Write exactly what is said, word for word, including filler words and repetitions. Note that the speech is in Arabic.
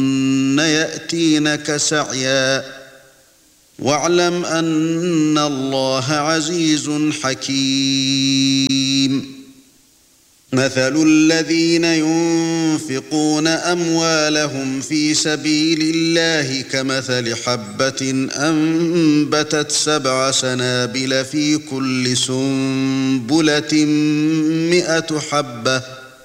يأتينك سعيا واعلم أن الله عزيز حكيم مثل الذين ينفقون أموالهم في سبيل الله كمثل حبة أنبتت سبع سنابل في كل سنبلة مئة حبة